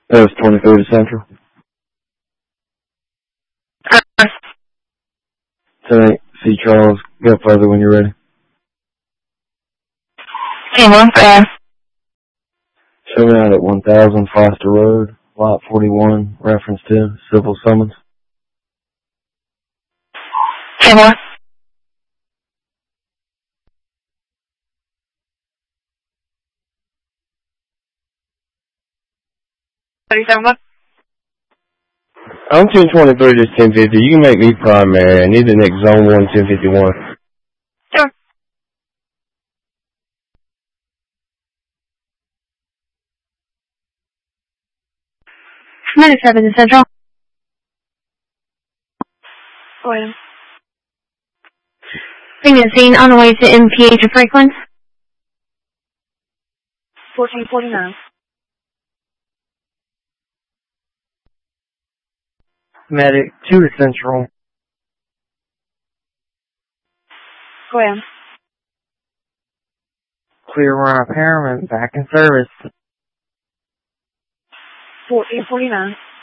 That was 23 to Central. 10-8, see Charles. Go further when you're ready. Hey, one fast. Show me out at 1000 Foster Road, Lot 41, reference to civil summons. Hey, what? $37. I'm 1023 to 1050. You can make me primary. I need the next zone 1, 1051. Sure. Minute 7 to Central. Go ahead. Pregnant scene on the way to MPH of Franklin. 1449. Medic 2 to Central. Go ahead. Clearwater repairman back in service. 1449.